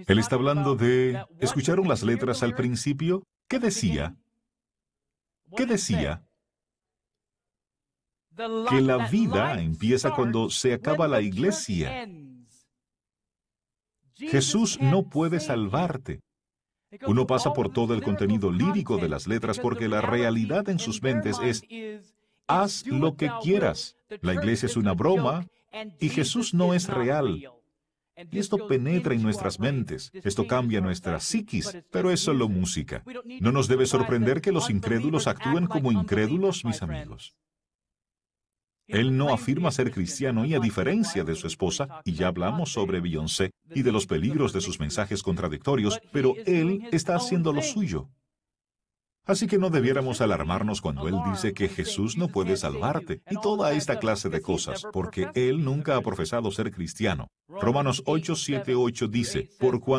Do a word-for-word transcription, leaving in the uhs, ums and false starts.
Él está hablando de... ¿Escucharon las letras al principio? ¿Qué decía? ¿Qué decía? Que la vida empieza cuando se acaba la iglesia. Jesús no puede salvarte. Uno pasa por todo el contenido lírico de las letras porque la realidad en sus mentes es: haz lo que quieras. La iglesia es una broma y Jesús no es real. Y esto penetra en nuestras mentes, esto cambia nuestra psiquis, pero es solo música. No nos debe sorprender que los incrédulos actúen como incrédulos, mis amigos. Él no afirma ser cristiano y, a diferencia de su esposa, y ya hablamos sobre Beyoncé y de los peligros de sus mensajes contradictorios, pero él está haciendo lo suyo. Así que no debiéramos alarmarnos cuando él dice que Jesús no puede salvarte y toda esta clase de cosas, porque él nunca ha profesado ser cristiano. Romanos ocho, siete, ocho dice: por cuanto